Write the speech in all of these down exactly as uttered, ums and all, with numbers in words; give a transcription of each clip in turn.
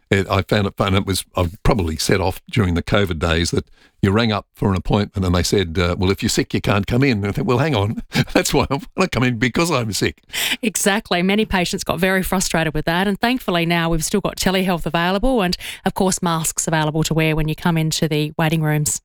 it, I found it fun. It was I've probably set off during the COVID days that you rang up for an appointment and they said, uh, well, if you're sick, you can't come in. And I thought, well, hang on, that's why I want to come in because I'm sick. Exactly. Many patients got very frustrated with that. And thankfully now we've still got telehealth available and, of course, masks available to wear when you come into the waiting rooms.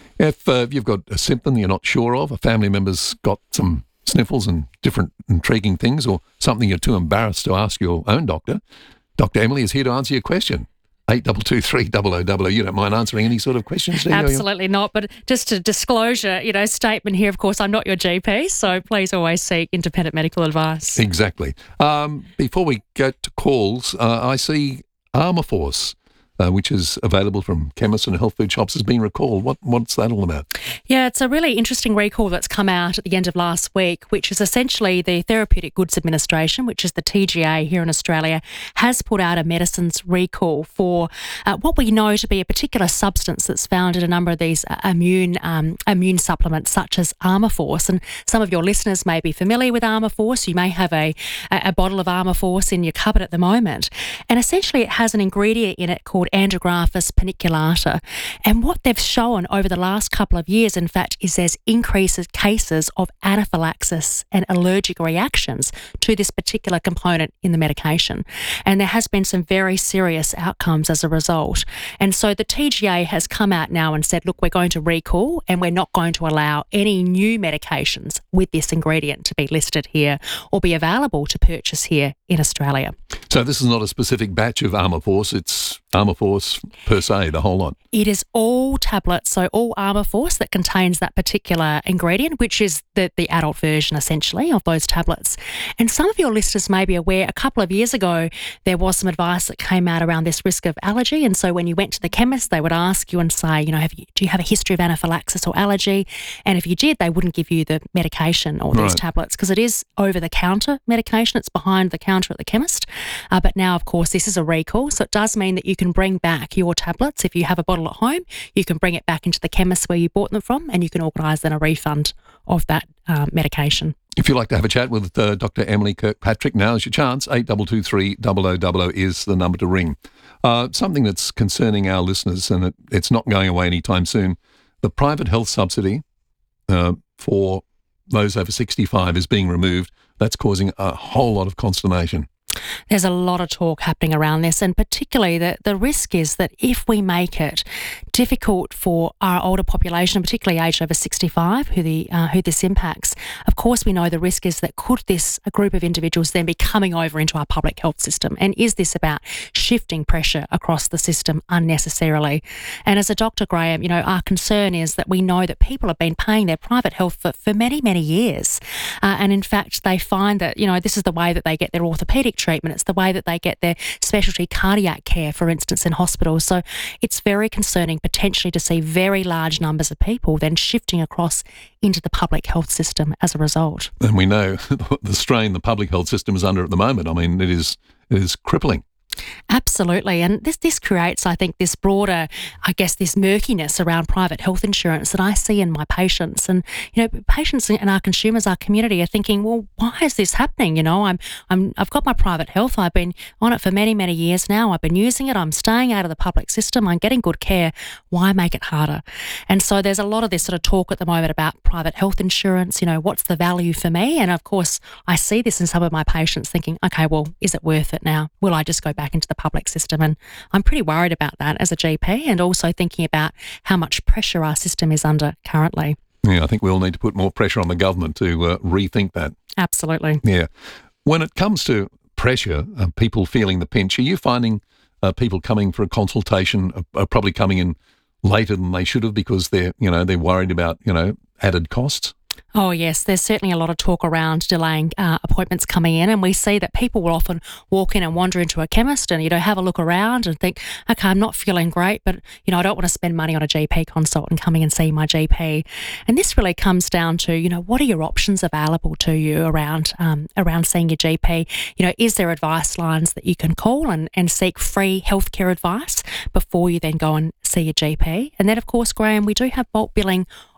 If uh, you've got a symptom you're not sure of, a family member's got some sniffles and different intriguing things, or something you're too embarrassed to ask your own doctor, Doctor Emily is here to answer your question. eight two two three double oh double oh. You don't mind answering any sort of questions, do you? Absolutely not. But just a disclosure, you know, statement here, of course, I'm not your G P, so please always seek independent medical advice. Exactly. Um, before we go to calls, uh, I see Armourforce, Uh, which is available from chemists and health food shops, has been recalled. What, what's that all about? Yeah, it's a really interesting recall that's come out at the end of last week, which is essentially the Therapeutic Goods Administration, which is the T G A here in Australia, has put out a medicines recall for uh, what we know to be a particular substance that's found in a number of these uh, immune um, immune supplements, such as Armourforce. And some of your listeners may be familiar with Armourforce. You may have a, a bottle of Armourforce in your cupboard at the moment. And essentially it has an ingredient in it called Andrographis paniculata. And what they've shown over the last couple of years, in fact, is there's increases cases of anaphylaxis and allergic reactions to this particular component in the medication. And there has been some very serious outcomes as a result. And so the T G A has come out now and said, look, we're going to recall and we're not going to allow any new medications with this ingredient to be listed here or be available to purchase here in Australia. So this is not a specific batch of Armourforce, it's Armourforce per se, the whole lot? It is all tablets, so all Armourforce that contains that particular ingredient, which is the, the adult version, essentially, of those tablets. And some of your listeners may be aware, a couple of years ago, there was some advice that came out around this risk of allergy. And so when you went to the chemist, they would ask you and say, you know, have you, do you have a history of anaphylaxis or allergy? And if you did, they wouldn't give you the medication or these right. tablets, because it is over-the-counter medication. It's behind the counter at the chemist. Uh, but now, of course, this is a recall, so it does mean that you can bring back your tablets. If you have a bottle at home, you can bring it back into the chemist where you bought them from, and you can organise then a refund of that um, medication. If you'd like to have a chat with uh, Doctor Emily Kirkpatrick, now's your chance. eight two two three double oh double oh is the number to ring. Uh, something that's concerning our listeners, and it, it's not going away anytime soon, the private health subsidy uh, for those over sixty-five is being removed. That's causing a whole lot of consternation. There's a lot of talk happening around this, and particularly the, the risk is that if we make it difficult for our older population, particularly aged over sixty-five, who the uh, who this impacts, of course we know the risk is that could this a group of individuals then be coming over into our public health system, and is this about shifting pressure across the system unnecessarily? And as a doctor, Graham, you know, our concern is that we know that people have been paying their private health for, for many, many years, uh, and in fact they find that, you know, this is the way that they get their orthopaedic treatment. It's the way that they get their specialty cardiac care, for instance, in hospitals. So it's very concerning potentially to see very large numbers of people then shifting across into the public health system as a result. And we know the strain the public health system is under at the moment. I mean, it is it is crippling. Absolutely. And this this creates, I think, this broader, I guess, this murkiness around private health insurance that I see in my patients. And, you know, patients and our consumers, our community are thinking, well, why is this happening? You know, I'm, I'm, I've got my private health. I've been on it for many, many years now. I've been using it. I'm staying out of the public system. I'm getting good care. Why make it harder? And so there's a lot of this sort of talk at the moment about private health insurance. You know, what's the value for me? And of course, I see this in some of my patients thinking, okay, well, is it worth it now? Will I just go back into the public system? And I'm pretty worried about that as a G P, and also thinking about how much pressure our system is under currently. Yeah, I think we all need to put more pressure on the government to uh, rethink that. Absolutely. Yeah. When it comes to pressure, uh, people feeling the pinch, are you finding uh, people coming for a consultation are, are probably coming in later than they should have because they're, you know, they're worried about, you know, added costs? Oh, yes. There's certainly a lot of talk around delaying uh, appointments coming in, and we see that people will often walk in and wander into a chemist and, you know, have a look around and think, okay, I'm not feeling great, but, you know, I don't want to spend money on a G P consult and coming and see my G P. And this really comes down to, you know, what are your options available to you around um, around seeing your G P? You know, is there advice lines that you can call and, and seek free healthcare advice before you then go and see your G P? And then, of course, Graham, we do have bulk billing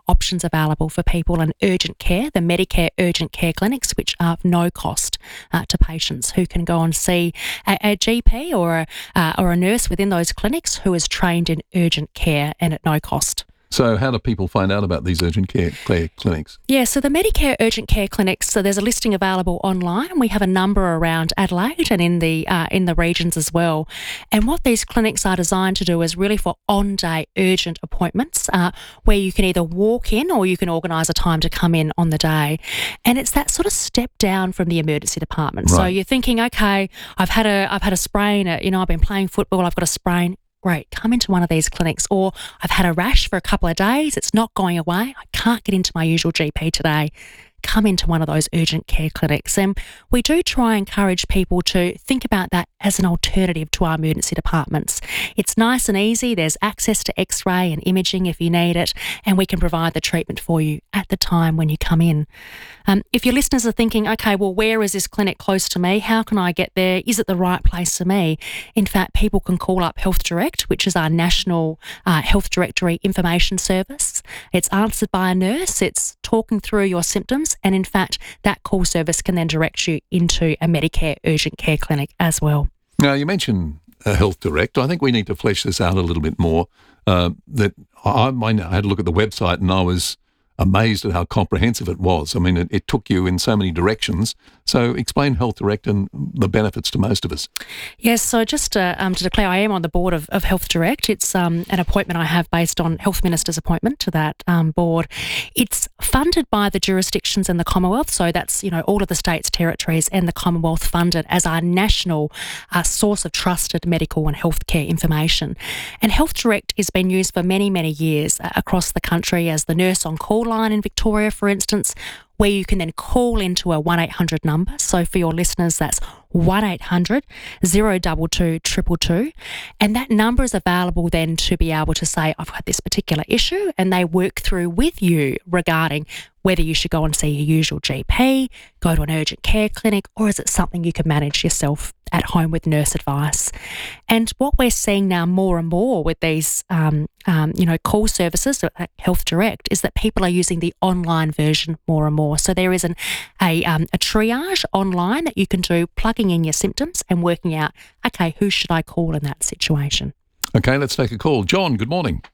options available for people in urgent care, the Medicare urgent care clinics, which are of no cost uh, to patients who can go and see a, a G P or a, uh, or a nurse within those clinics who is trained in urgent care and at no cost. So how do people find out about these urgent care, care clinics? Yeah, so the Medicare urgent care clinics, so there's a listing available online. We have a number around Adelaide and in the uh, in the regions as well. And what these clinics are designed to do is really for on-day urgent appointments uh, where you can either walk in or you can organise a time to come in on the day. And it's that sort of step down from the emergency department. Right. So you're thinking, okay, I've had a I've had a sprain, uh, you know, I've been playing football, I've got a sprain. Great, come into one of these clinics. Or I've had a rash for a couple of days, it's not going away, I can't get into my usual G P today. Come into one of those urgent care clinics. And we do try and encourage people to think about that as an alternative to our emergency departments. It's nice and easy. There's access to x-ray and imaging if you need it, and we can provide the treatment for you at the time when you come in. Um, if your listeners are thinking, okay, well, where is this clinic close to me? How can I get there? Is it the right place for me? In fact, people can call up Health Direct, which is our national uh, health directory information service. It's answered by a nurse. It's talking through your symptoms. And in fact, that call service can then direct you into a Medicare urgent care clinic as well. Now, you mentioned uh, Health Direct. I think we need to flesh this out a little bit more. Uh, that I, I had a look at the website and I was amazed at how comprehensive it was. I mean, it, it took you in so many directions. So explain Health Direct and the benefits to most of us. Yes, so just uh, um, to declare, I am on the board of, of Health Direct. It's um, an appointment I have based on Health Minister's appointment to that um, board. It's funded by the jurisdictions in the Commonwealth, so that's, you know, all of the states, territories and the Commonwealth funded as our national uh, source of trusted medical and healthcare information. And Health Direct has been used for many, many years uh, across the country as the nurse on call line in Victoria, for instance, where you can then call into a one eight hundred number. So for your listeners, that's one eight hundred, zero two two, two two two. And that number is available then to be able to say, I've got this particular issue, and they work through with you regarding whether you should go and see your usual G P, go to an urgent care clinic, or is it something you can manage yourself at home with nurse advice. And what we're seeing now more and more with these, um, um, you know, call services at Health Direct is that people are using the online version more and more. So there is an, a, um, a triage online that you can do, plugging in your symptoms and working out, okay, who should I call in that situation? Okay, let's take a call. John, good morning.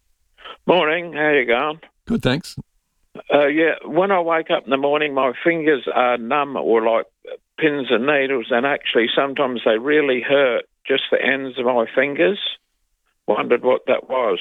Morning, how you going? Good, thanks. Uh, yeah, when I wake up in the morning, my fingers are numb or like pins and needles, and actually sometimes they really hurt, just the ends of my fingers. Wondered what that was.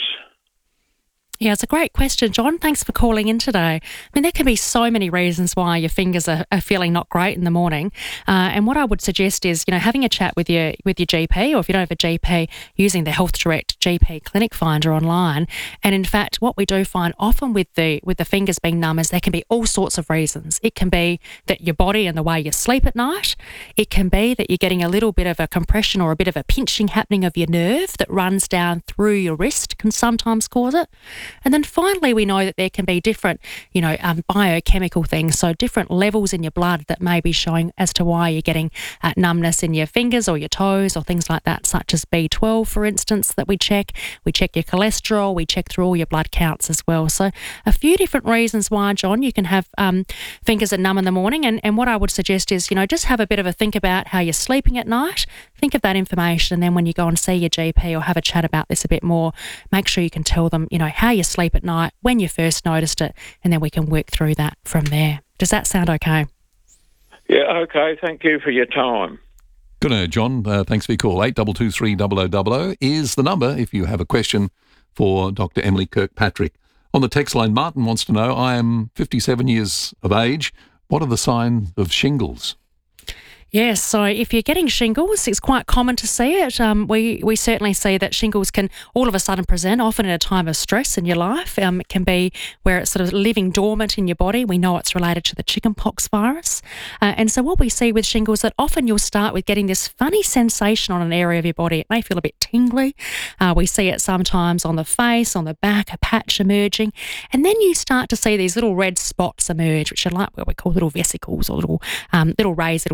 Yeah, it's a great question, John. Thanks for calling in today. I mean, there can be so many reasons why your fingers are, are feeling not great in the morning. Uh, and what I would suggest is, you know, having a chat with your with your G P, or if you don't have a G P, using the Health Direct G P Clinic Finder online. And in fact, what we do find often with the with the fingers being numb is there can be all sorts of reasons. It can be that your body and the way you sleep at night. It can be that you're getting a little bit of a compression or a bit of a pinching happening of your nerve that runs down through your wrist, can sometimes cause it. And then finally, we know that there can be different, you know, um, biochemical things, so different levels in your blood that may be showing as to why you're getting uh, numbness in your fingers or your toes or things like that, such as B twelve, for instance, that we check. We check your cholesterol, we check through all your blood counts as well. So a few different reasons why, John, you can have um, fingers that numb in the morning. And, and what I would suggest is, you know, just have a bit of a think about how you're sleeping at night. Think of that information, and then when you go and see your G P or have a chat about this a bit more, make sure you can tell them, you know, how you sleep at night, when you first noticed it, and then we can work through that from there. Does that sound okay? Yeah, okay. Thank you for your time. Good day, John. Uh, thanks for your call. eight two two three zero zero zero zero is the number if you have a question for Doctor Emily Kirkpatrick. On the text line, Martin wants to know, I am fifty-seven years of age. What are the signs of shingles? Yes, so if you're getting shingles, it's quite common to see it. Um, we, we certainly see that shingles can all of a sudden present, often at a time of stress in your life. Um, it can be where it's sort of living dormant in your body. We know it's related to the chickenpox virus. Uh, and so what we see with shingles, that often you'll start with getting this funny sensation on an area of your body. It may feel a bit tingly. Uh, we see it sometimes on the face, on the back, a patch emerging. And then you start to see these little red spots emerge, which are like what we call little vesicles or little, um, little raised little spots there.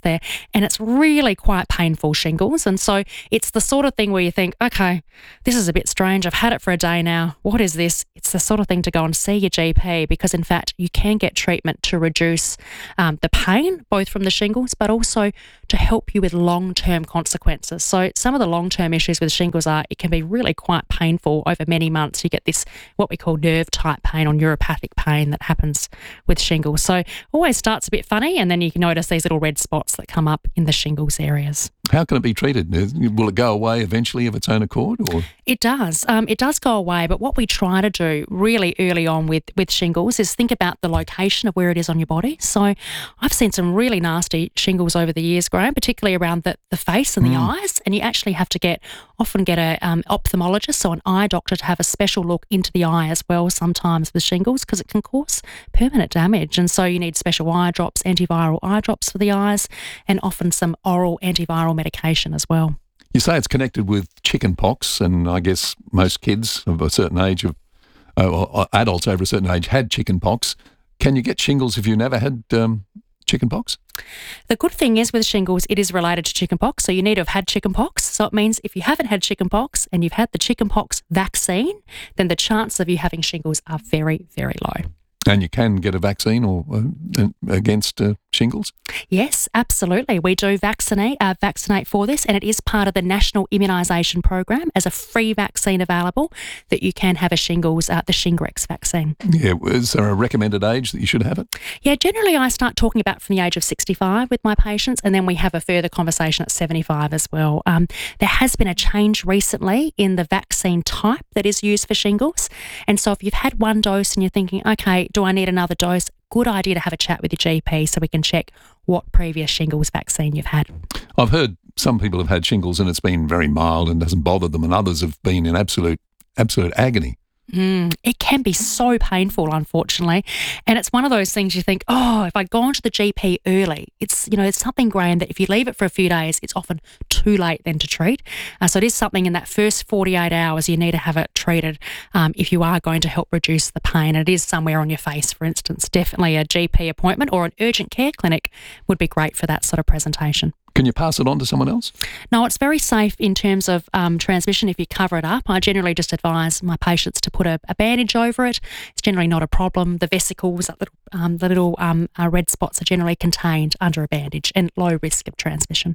there, and it's really quite painful shingles. And so it's the sort of thing where you think, okay, this is a bit strange. I've had it for a day now. What is this? It's the sort of thing to go and see your G P, because in fact you can get treatment to reduce um, the pain, both from the shingles, but also to help you with long-term consequences. So some of the long-term issues with shingles are it can be really quite painful over many months. You get this, what we call nerve type pain or neuropathic pain that happens with shingles. So always starts a bit funny, and then you can notice these little red spots that come up in the shingles areas. How can it be treated? Will it go away eventually of its own accord? Or? It does. Um, it does go away, but what we try to do really early on with, with shingles is think about the location of where it is on your body. So I've seen some really nasty shingles over the years, Graham, particularly around the, the face and the Mm. eyes, and you actually have to get often get a um, ophthalmologist, so an eye doctor, to have a special look into the eye as well sometimes with shingles, because it can cause permanent damage. And so you need special eye drops, antiviral eye drops for the eyes, and often some oral antiviral medication as well. You say it's connected with chicken pox, and I guess most kids of a certain age, of, uh, or adults over a certain age, had chicken pox. Can you get shingles if you never had um, chicken pox? The good thing is with shingles, it is related to chickenpox, so you need to have had chickenpox. So it means if you haven't had chickenpox and you've had the chickenpox vaccine, then the chances of you having shingles are very, very low. And you can get a vaccine or uh, against uh, shingles? Yes, absolutely. We do vaccinate uh, vaccinate for this, and it is part of the National Immunisation Program as a free vaccine available that you can have a shingles, uh, the Shingrix vaccine. Yeah. Is there a recommended age that you should have it? Yeah, generally I start talking about from the age of sixty-five with my patients, and then we have a further conversation at seventy-five as well. Um, there has been a change recently in the vaccine type that is used for shingles, and so if you've had one dose and you're thinking, okay, do I need another dose? Good idea to have a chat with your G P so we can check what previous shingles vaccine you've had. I've heard some people have had shingles and it's been very mild and doesn't bother them, and others have been in absolute, absolute agony. Mm, it can be so painful, unfortunately. And it's one of those things you think, oh, if I'd gone to the G P early, it's, you know, it's something, Graham, that if you leave it for a few days, it's often too late then to treat. Uh, so it is something in that first forty-eight hours you need to have it treated um, if you are going to help reduce the pain. It is somewhere on your face, for instance. Definitely a G P appointment or an urgent care clinic would be great for that sort of presentation. Can you pass it on to someone else? No, it's very safe in terms of um, transmission if you cover it up. I generally just advise my patients to put a, a bandage over it. It's generally not a problem. The vesicles, that little, um, the little um, uh, red spots are generally contained under a bandage and low risk of transmission.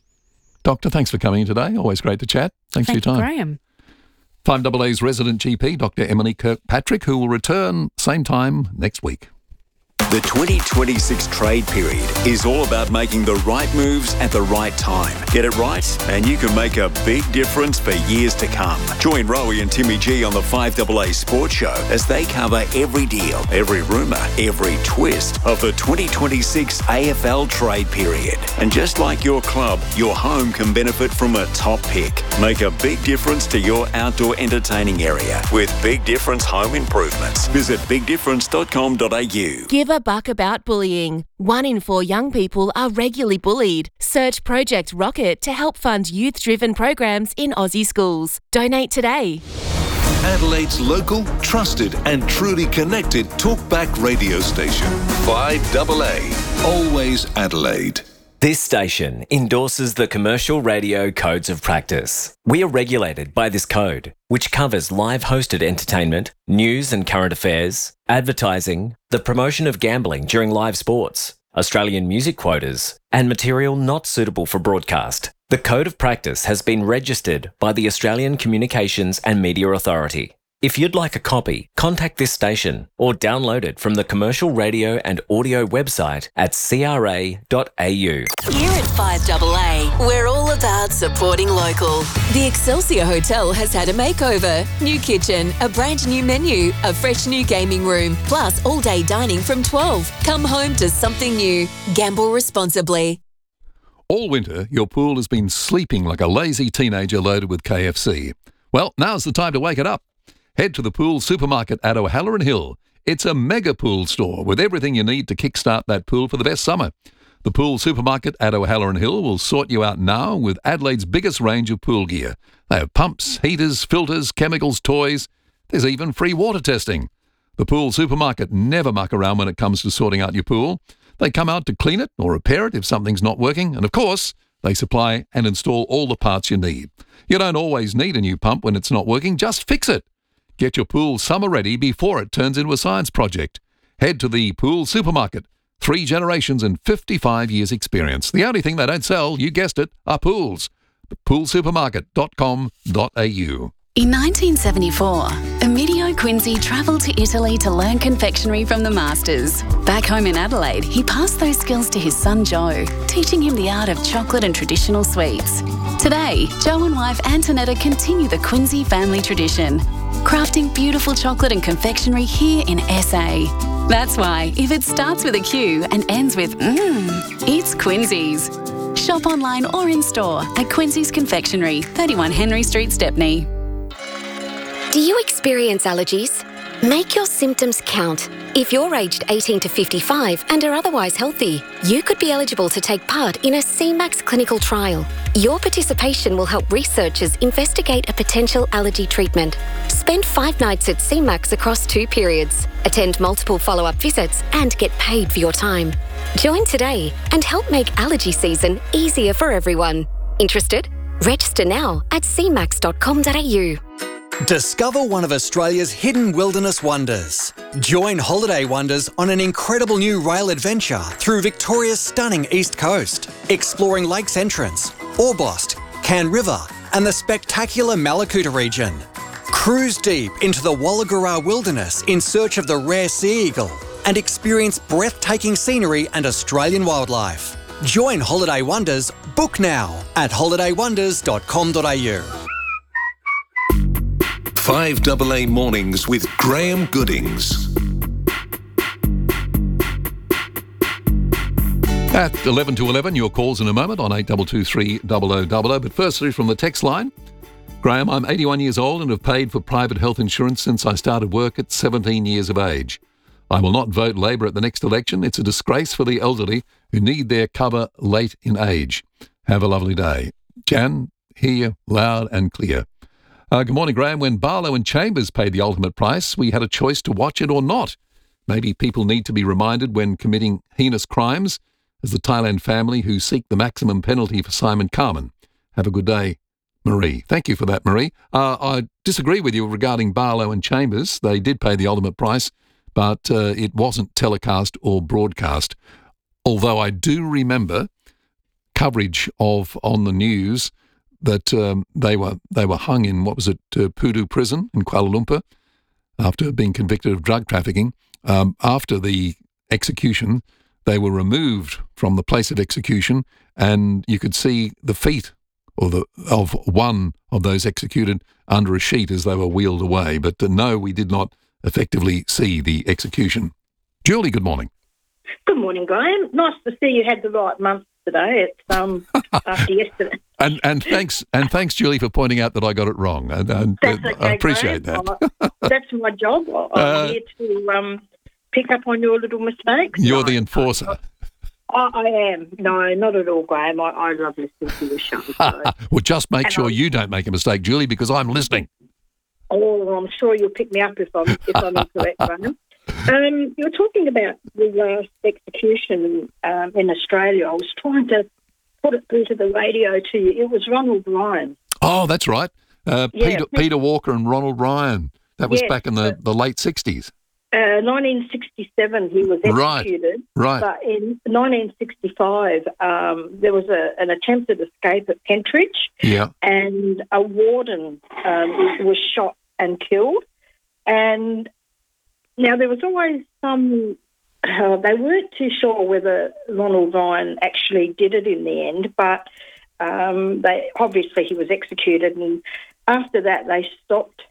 Doctor, thanks for coming in today. Always great to chat. Thanks Thank for your you, time. Graham. five A A's resident G P, Doctor Emily Kirkpatrick, who will return same time next week. The twenty twenty-six trade period is all about making the right moves at the right time. Get it right and you can make a big difference for years to come. Join Rowie and Timmy G on the five A A Sports Show as they cover every deal, every rumour, every twist of the twenty twenty-six A F L trade period. And just like your club, your home can benefit from a top pick. Make a big difference to your outdoor entertaining area with Big Difference Home Improvements. Visit big difference dot com dot a u. Give a buck about bullying. One in four young people are regularly bullied. Search Project Rocket to help fund youth-driven programs in Aussie schools. Donate today. Adelaide's local, trusted and truly connected talkback radio station. five A A. Always Adelaide. This station endorses the Commercial Radio Codes of Practice. We are regulated by this code, which covers live hosted entertainment, news and current affairs, advertising, the promotion of gambling during live sports, Australian music quotas, and material not suitable for broadcast. The Code of Practice has been registered by the Australian Communications and Media Authority. If you'd like a copy, contact this station or download it from the Commercial Radio and Audio website at c r a dot a u. Here at five A A, we're all about supporting local. The Excelsior Hotel has had a makeover. New kitchen, a brand new menu, a fresh new gaming room, plus all-day dining from twelve. Come home to something new. Gamble responsibly. All winter, your pool has been sleeping like a lazy teenager loaded with K F C. Well, now's the time to wake it up. Head to the Pool Supermarket at O'Halloran Hill. It's a mega pool store with everything you need to kickstart that pool for the best summer. The Pool Supermarket at O'Halloran Hill will sort you out now with Adelaide's biggest range of pool gear. They have pumps, heaters, filters, chemicals, toys. There's even free water testing. The Pool Supermarket never muck around when it comes to sorting out your pool. They come out to clean it or repair it if something's not working. And of course, they supply and install all the parts you need. You don't always need a new pump when it's not working. Just fix it. Get your pool summer ready before it turns into a science project. Head to the Pool Supermarket. Three generations and fifty-five years experience. The only thing they don't sell, you guessed it, are pools. pool supermarket dot com dot a u. In nineteen seventy-four, Emilio Quincy travelled to Italy to learn confectionery from the masters. Back home in Adelaide, he passed those skills to his son Joe, teaching him the art of chocolate and traditional sweets. Today, Joe and wife Antonetta continue the Quincy family tradition, crafting beautiful chocolate and confectionery here in S A. That's why, if it starts with a Q and ends with mmm, it's Quincy's. Shop online or in store at Quincy's Confectionery, thirty-one Henry Street, Stepney. Do you experience allergies? Make your symptoms count. If you're aged eighteen to fifty-five and are otherwise healthy, you could be eligible to take part in a C MAX clinical trial. Your participation will help researchers investigate a potential allergy treatment. Spend five nights at C MAX across two periods. Attend multiple follow-up visits and get paid for your time. Join today and help make allergy season easier for everyone. Interested? Register now at c max dot com dot a u. Discover one of Australia's hidden wilderness wonders. Join Holiday Wonders on an incredible new rail adventure through Victoria's stunning east coast, exploring Lakes Entrance, Orbost, Can River and the spectacular Malakuta region. Cruise deep into the Wollagara wilderness in search of the rare sea eagle and experience breathtaking scenery and Australian wildlife. Join Holiday Wonders. Book now at holiday wonders dot com dot a u. five A A Mornings with Graham Goodings. At eleven to eleven, your calls in a moment on eight two two three zero zero zero zero. But firstly, from the text line, Graham, I'm eighty-one years old and have paid for private health insurance since I started work at seventeen years of age. I will not vote Labor at the next election. It's a disgrace for the elderly who need their cover late in age. Have a lovely day. Jan, hear you loud and clear. Uh, good morning, Graham. When Barlow and Chambers paid the ultimate price, we had a choice to watch it or not. Maybe people need to be reminded when committing heinous crimes, as the Thailand family who seek the maximum penalty for Simon Carman. Have a good day, Marie. Thank you for that, Marie. Uh, I disagree with you regarding Barlow and Chambers. They did pay the ultimate price, but uh, it wasn't telecast or broadcast. Although I do remember coverage of on the news that um, they were they were hung in, what was it, uh, Pudu prison in Kuala Lumpur after being convicted of drug trafficking. Um, after the execution, they were removed from the place of execution, and you could see the feet or the of one of those executed under a sheet as they were wheeled away. But uh, no, we did not effectively see the execution. Julie, good morning. Good morning, Graham. Nice to see you had the right month today. It's um after yesterday. And and thanks and thanks, Julie, for pointing out that I got it wrong. And, and That's uh, okay, I appreciate Graham. that. That's my job. I'm Uh, here to um pick up on your little mistakes. You're No, the enforcer. I, I am. No, not at all, Graham. I, I love listening to your show. So. Well, just make And sure I'm- you don't make a mistake, Julie, because I'm listening. Oh, I'm sure you'll pick me up if I'm if I'm incorrect, Graham. Um, you were talking about the last execution um, in Australia. I was trying to put it through to the radio to you. It was Ronald Ryan. Oh, that's right. Uh, Yeah. Peter, Peter Walker and Ronald Ryan. That was Yes, back in the, the late sixties. Uh, nineteen sixty-seven, he was Right, executed. right. But in nineteen sixty-five, um, there was a, an attempted escape at Pentridge, Yeah. and a warden um, was shot and killed. And now there was always some. Uh, they weren't too sure whether Ronald Ryan actually did it in the end, but um, they obviously he was executed, and after that they stopped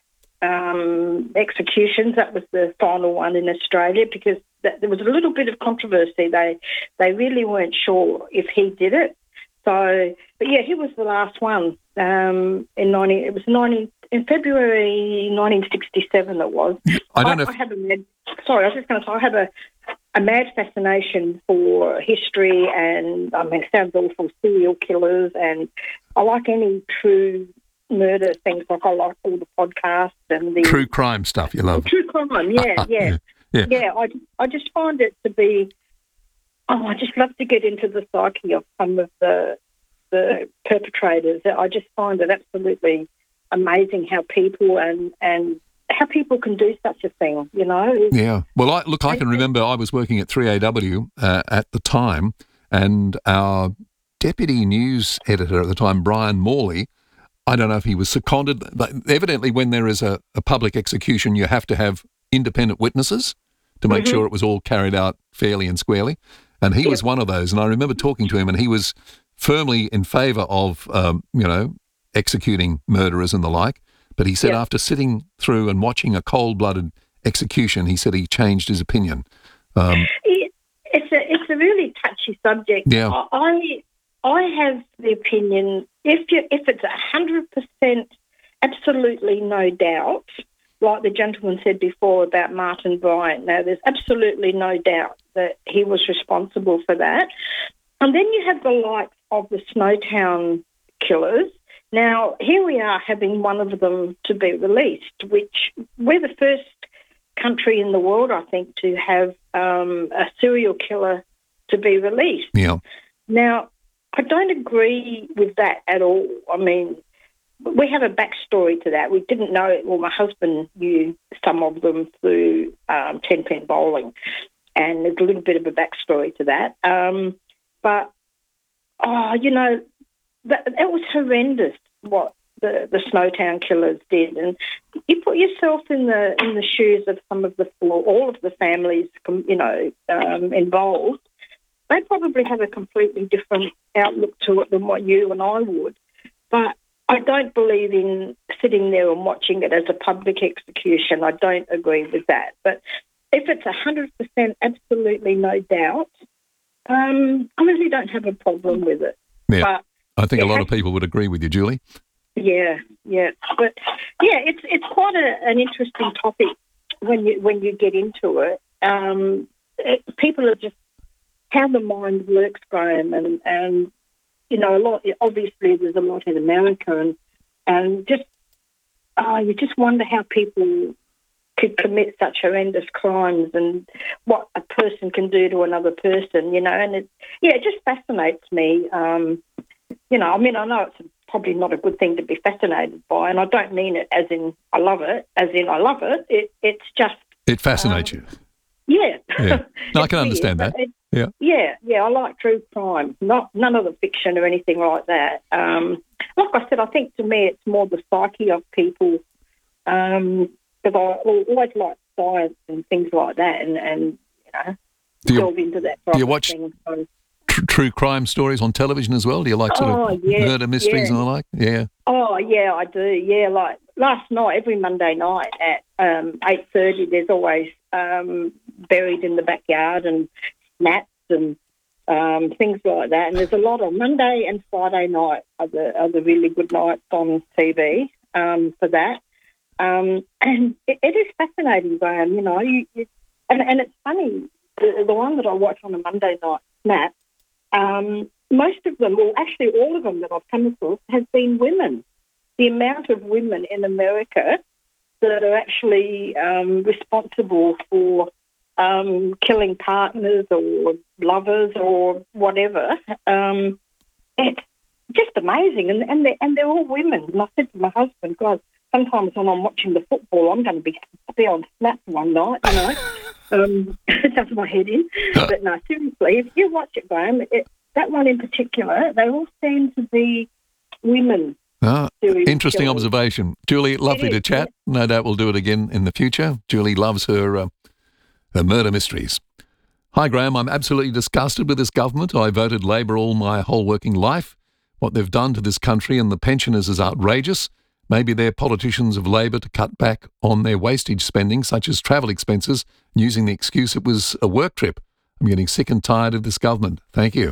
um, executions. That was the final one in Australia because that, there was a little bit of controversy. They they really weren't sure if he did it. So, but yeah, he was the last one um, in nineteen. It was nineteen in February nineteen sixty-seven. It was. I don't know I if- have a mad, sorry, I was just going to say I have a a mad fascination for history, and I mean, it sounds awful, serial killers, and I like any true murder things. Like I like all the podcasts and the True crime stuff you love. True crime, yeah, yeah, Yeah. yeah. I I just find it to be Oh, I just love to get into the psyche of some of the the perpetrators. I just find it absolutely amazing how people and, and how people can do such a thing, you know. Yeah. Well, I, look, I can remember I was working at three A W uh, at the time, and our deputy news editor at the time, Brian Morley, I don't know if he was seconded, but evidently when there is a, a public execution, you have to have independent witnesses to make Mm-hmm. sure it was all carried out fairly and squarely. And he Yeah. was one of those. And I remember talking to him, and he was firmly in favour of, um, you know, executing murderers and the like. But he said Yeah. after sitting through and watching a cold-blooded execution, he said he changed his opinion. Um, It, it's a it's a really touchy subject. Yeah. I I have the opinion if you if it's a hundred percent, absolutely no doubt, like the gentleman said before about Martin Bryant. Now, there's absolutely no doubt that he was responsible for that. And then you have the likes of the Snowtown killers. Now, here we are having one of them to be released, which we're the first country in the world, I think, to have um, a serial killer to be released. yeah. Now, I don't agree with that at all. I mean, we have a backstory to that. We didn't know it. Well, my husband knew some of them through um, Ten Pin Bowling, and there's a little bit of a backstory to that. Um, but, oh, you know, that, that was horrendous what the, the Snowtown killers did. And you put yourself in the in the shoes of some of the, all of the families, you know, um, involved. They probably have a completely different outlook to it than what you and I would. But I don't believe in sitting there and watching it as a public execution. I don't agree with that. But if it's one hundred percent absolutely no doubt, um, I really don't have a problem with it. Yeah. But I think a it lot has- of people would agree with you, Julie. Yeah, yeah. But, yeah, it's it's quite a, an interesting topic when you when you get into it. Um, it people are just how the mind works, Graham, and, and you know, a lot. Obviously, there's a lot in America, and and just oh, you just wonder how people could commit such horrendous crimes and what a person can do to another person, you know. And it, yeah, it just fascinates me. Um, you know, I mean, I know it's probably not a good thing to be fascinated by, and I don't mean it as in I love it, as in I love it. It it's just It fascinates um, you. yeah. Yeah. No, I It's can weird, understand but that. it- Yeah. Yeah, yeah, I like true crime, not none of the fiction or anything like that. Um, like I said, I think to me it's more the psyche of people, because I al- always like science and things like that, and, and you know, Do you- delve into that. do you type of watch thing. So, Tr- true crime stories on television as well? Do you like sort Oh, of yeah, murder mysteries yeah. and the like? Yeah. oh yeah, I do. Yeah, like last night, every Monday night at um, eight thirty, there's always um, buried in the backyard and snaps and um, things like that. And there's a lot on Monday and Friday night are the, are the really good nights on T V um, for that. Um, and it, it is fascinating, Graham. You know, you, you, and, and it's funny. The, the one that I watch on a Monday night, Snap. Um, most of them, well, actually all of them that I've come across, has been women. The amount of women in America that are actually um, responsible for um, killing partners or lovers or whatever, um, it's just amazing. And and they're, and they're all women. And I said to my husband, God, sometimes when I'm watching the football, I'm going to be, be on Snap one night, you know. um, it does my head in. But no, seriously, if you watch it, Graham, it, that one in particular, they all seem to be women. Ah, serial interesting killers. observation. Julie, lovely It to is, chat. No doubt we'll do it again in the future. Julie loves her, uh, her murder mysteries. Hi, Graham. I'm absolutely disgusted with this government. I voted Labor all my whole working life. What they've done to this country and the pensioners is outrageous. Maybe they're politicians of Labor to cut back on their wastage spending, such as travel expenses, using the excuse it was a work trip. I'm getting sick and tired of this government. Thank you.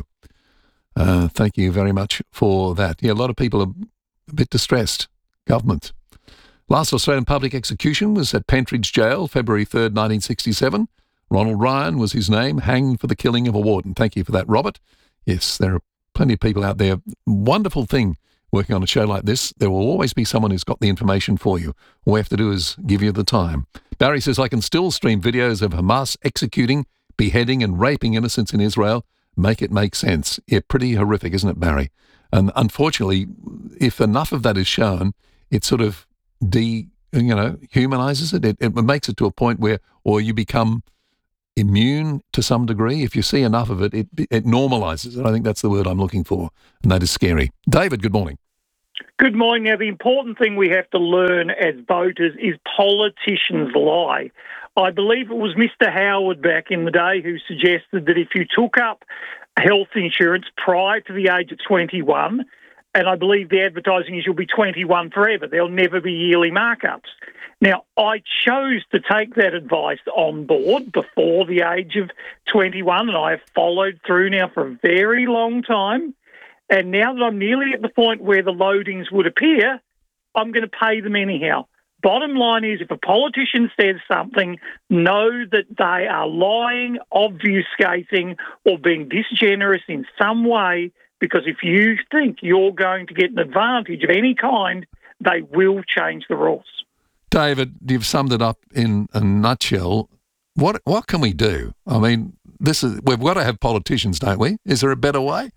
Uh, thank you very much for that. Yeah, a lot of people are a bit distressed. Government. Last Australian public execution was at Pentridge Jail, February third, nineteen sixty-seven. Ronald Ryan was his name, hanged for the killing of a warden. Thank you for that, Robert. Yes, there are plenty of people out there. Wonderful thing working on a show like this. There will always be someone who's got the information for you. All we have to do is give you the time. Barry says, I can still stream videos of Hamas executing beheading and raping innocents in Israel. Make it make sense. Yeah, pretty horrific, isn't it, Barry? And unfortunately, if enough of that is shown, it sort of de, you know, humanizes it. It, it makes it to a point where, or you become immune to some degree. If you see enough of it, it, it normalizes it. I think that's the word I'm looking for, and that is scary. David, good morning. Good morning. Now, the important thing we have to learn as voters is politicians lie. I believe it was Mister Howard back in the day who suggested that if you took up health insurance prior to the age of twenty-one, and I believe the advertising is you'll be twenty-one forever, there'll never be yearly markups. Now, I chose to take that advice on board before the age of twenty-one, and I have followed through now for a very long time. And now that I'm nearly at the point where the loadings would appear, I'm going to pay them anyhow. Bottom line is, if a politician says something, know that they are lying, obfuscating, or being disgenerous in some way, because if you think you're going to get an advantage of any kind, they will change the rules. David, you've summed it up in a nutshell. What what can we do? I mean, this is we've got to have politicians, don't we? Is there a better way?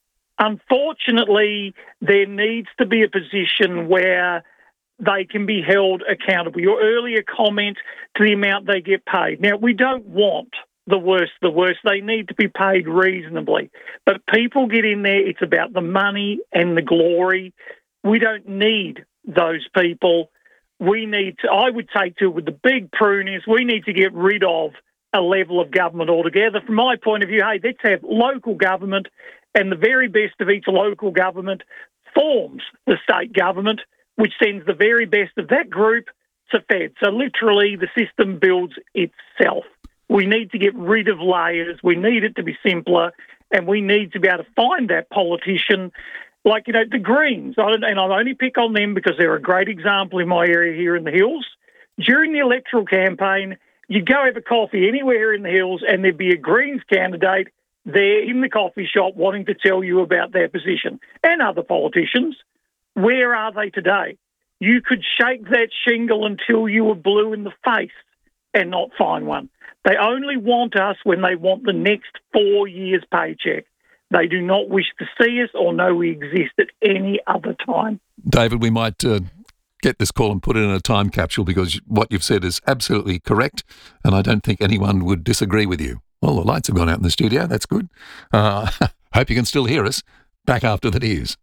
Unfortunately, there needs to be a position where they can be held accountable. Your earlier comment to the amount they get paid. Now, we don't want the worst, the worst. They need to be paid reasonably. But people get in there, it's about the money and the glory. We don't need those people. We need to, I would take to it with the big prune is we need to get rid of a level of government altogether. From my point of view, hey, let's have local government, and the very best of each local government forms the state government, which sends the very best of that group to Fed. So literally the system builds itself. We need to get rid of layers. We need it to be simpler, and we need to be able to find that politician. Like, you know, the Greens, I don't, and I only pick on them because they're a great example in my area here in the Hills. During the electoral campaign, you'd go have a coffee anywhere in the Hills and there'd be a Greens candidate there in the coffee shop wanting to tell you about their position. And other politicians, where are they today? You could shake that shingle until you were blue in the face and not find one. They only want us when they want the next four years' paycheck. They do not wish to see us or know we exist at any other time. David, we might uh, get this call and put it in a time capsule, because what you've said is absolutely correct, and I don't think anyone would disagree with you. Well, the lights have gone out in the studio. That's good. Uh, hope you can still hear us. Back after the news.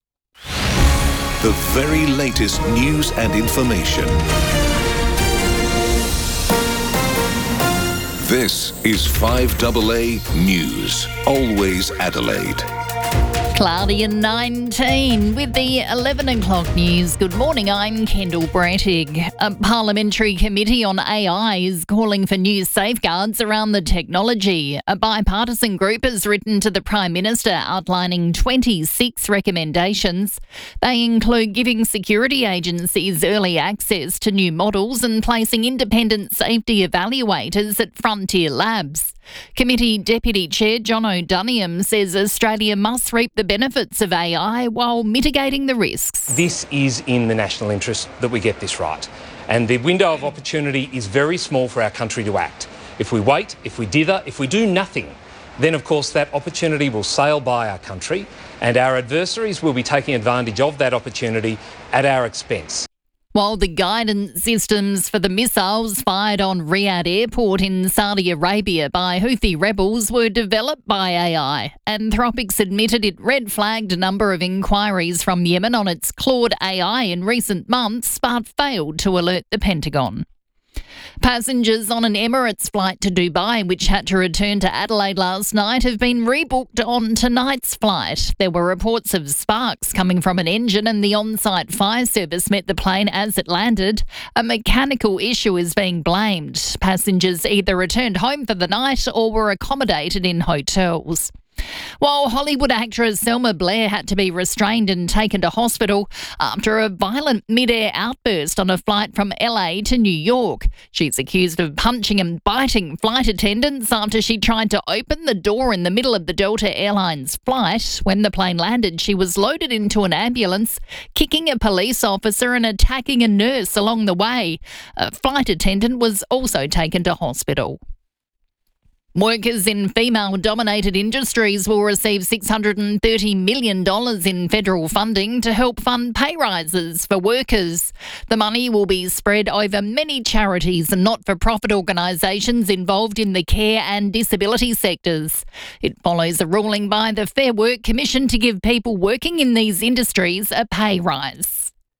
The very latest news and information. This is five A A News. Always Adelaide. Cloudy and nineteen with the eleven o'clock news. Good morning, I'm Kendall Brettig. A parliamentary committee on A I is calling for new safeguards around the technology. A bipartisan group has written to the Prime Minister outlining twenty-six recommendations. They include giving security agencies early access to new models and placing independent safety evaluators at frontier labs. Committee Deputy Chair John O'Duniam says Australia must reap the benefits of A I while mitigating the risks. This is in the national interest that we get this right. And the window of opportunity is very small for our country to act. If we wait, if we dither, if we do nothing, then of course that opportunity will sail by our country, and our adversaries will be taking advantage of that opportunity at our expense. While the guidance systems for the missiles fired on Riyadh Airport in Saudi Arabia by Houthi rebels were developed by A I, Anthropics admitted it red-flagged a number of inquiries from Yemen on its Claude A I in recent months, but failed to alert the Pentagon. Passengers on an Emirates flight to Dubai, which had to return to Adelaide last night, have been rebooked on tonight's flight. There were reports of sparks coming from an engine, and the on-site fire service met the plane as it landed. A mechanical issue is being blamed. Passengers either returned home for the night or were accommodated in hotels. While Hollywood actress Selma Blair had to be restrained and taken to hospital after a violent mid-air outburst on a flight from L A to New York. She's accused of punching and biting flight attendants after she tried to open the door in the middle of the Delta Airlines flight. When the plane landed, she was loaded into an ambulance, kicking a police officer and attacking a nurse along the way. A flight attendant was also taken to hospital. Workers in female-dominated industries will receive six hundred thirty million dollars in federal funding to help fund pay rises for workers. The money will be spread over many charities and not-for-profit organisations involved in the care and disability sectors. It follows a ruling by the Fair Work Commission to give people working in these industries a pay rise.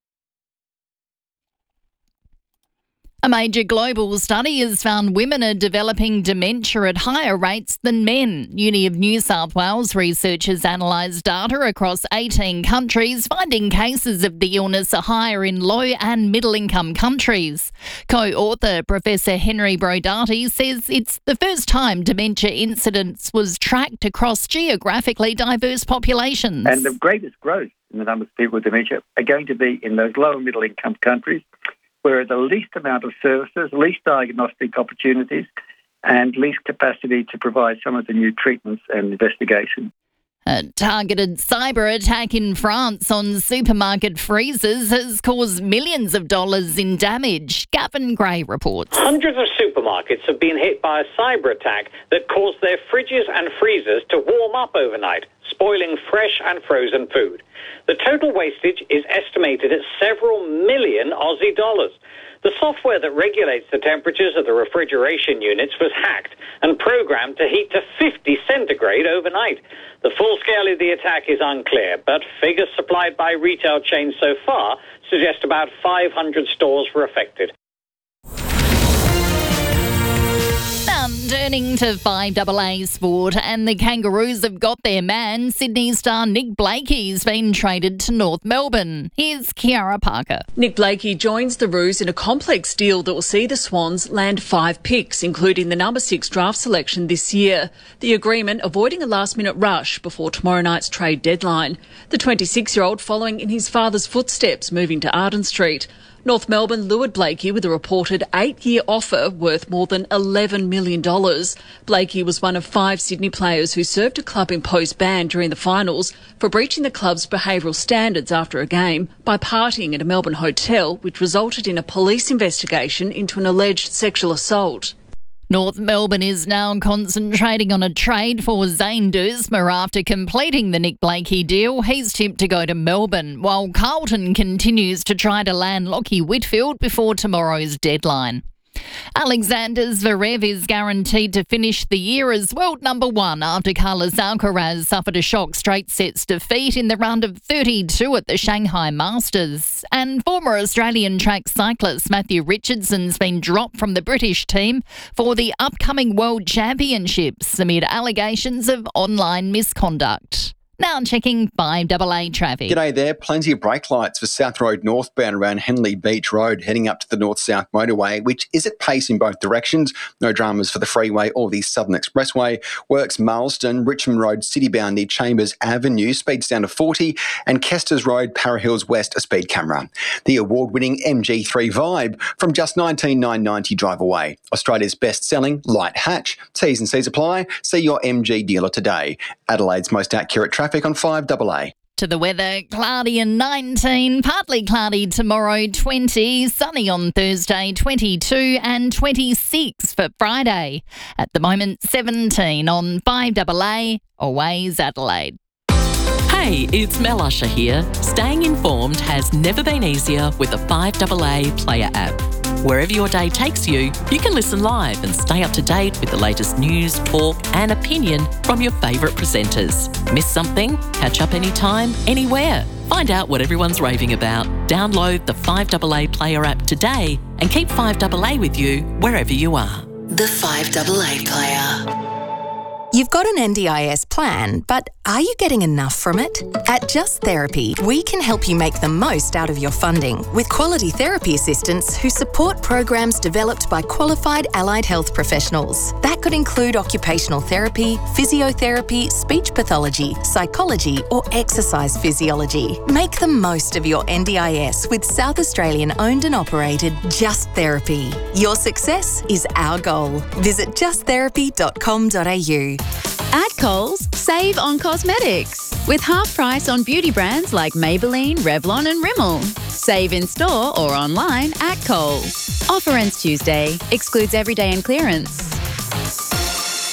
A major global study has found women are developing dementia at higher rates than men. Uni of New South Wales researchers analysed data across eighteen countries, finding cases of the illness are higher in low and middle-income countries. Co-author Professor Henry Brodati says it's the first time dementia incidence was tracked across geographically diverse populations. And the greatest growth in the number of people with dementia are going to be in those low and middle-income countries, where the least amount of services, least diagnostic opportunities, and least capacity to provide some of the new treatments and investigation. A targeted cyber attack in France on supermarket freezers has caused millions of dollars in damage. Gavin Gray reports. Hundreds of supermarkets have been hit by a cyber attack that caused their fridges and freezers to warm up overnight, spoiling fresh and frozen food. The total wastage is estimated at several million Aussie dollars. The software that regulates the temperatures of the refrigeration units was hacked and programmed to heat to fifty centigrade overnight. The full scale of the attack is unclear, but figures supplied by retail chains so far suggest about five hundred stores were affected. Turning to five A A sport, and the Kangaroos have got their man. Sydney star Nick Blakey's been traded to North Melbourne. Here's Kiara Parker. Nick Blakey joins the Roos in a complex deal that will see the Swans land five picks, including the number six draft selection this year. The agreement avoiding a last-minute rush before tomorrow night's trade deadline. The twenty-six-year-old following in his father's footsteps, moving to Arden Street. North Melbourne lured Blakey with a reported eight-year offer worth more than eleven million dollars. Blakey was one of five Sydney players who served a club imposed ban during the finals for breaching the club's behavioural standards after a game by partying at a Melbourne hotel, which resulted in a police investigation into an alleged sexual assault. North Melbourne is now concentrating on a trade for Zane Duursma after completing the Nick Blakey deal. He's tipped to go to Melbourne, while Carlton continues to try to land Lockie Whitfield before tomorrow's deadline. Alexander Zverev is guaranteed to finish the year as world number one after Carlos Alcaraz suffered a shock straight sets defeat in the round of thirty-two at the Shanghai Masters. And former Australian track cyclist Matthew Richardson's been dropped from the British team for the upcoming World Championships amid allegations of online misconduct. Now checking five A A traffic. G'day there. Plenty of brake lights for South Road northbound around Henley Beach Road, heading up to the north-south motorway, which is at pace in both directions. No dramas for the freeway or the Southern Expressway. Works Marsden, Richmond Road citybound near Chambers Avenue, speeds down to forty, and Kester's Road, Para Hills West, a speed camera. The award-winning M G three Vibe from just nineteen thousand nine hundred ninety drive away. Australia's best-selling light hatch. T's and C's apply. See your M G dealer today. Adelaide's most accurate traffic. Traffic on five A A. To the weather, cloudy and nineteen, partly cloudy tomorrow, twenty, sunny on Thursday, twenty-two, and twenty-six for Friday. At the moment, seventeen on five A A, Always Adelaide. Hey, it's Mel Usher here. Staying informed has never been easier with the five A A Player app. Wherever your day takes you, you can listen live and stay up to date with the latest news, talk and opinion from your favourite presenters. Miss something? Catch up anytime, anywhere. Find out what everyone's raving about. Download the five A A Player app today and keep five A A with you wherever you are. The five A A Player. You've got an N D I S plan, but are you getting enough from it? At Just Therapy, we can help you make the most out of your funding with quality therapy assistants who support programs developed by qualified allied health professionals. That could include occupational therapy, physiotherapy, speech pathology, psychology, or exercise physiology. Make the most of your N D I S with South Australian owned and operated Just Therapy. Your success is our goal. Visit just therapy dot com dot a u. At Coles, save on cosmetics with half price on beauty brands like Maybelline, Revlon and Rimmel. Save in store or online at Coles. Offer ends Tuesday. Excludes everyday and clearance.